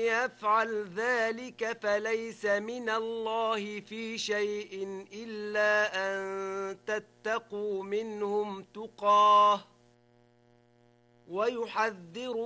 يفعل ذلك فليس من الله في شيء إلا أن تتقوا منهم تقاه ويحذر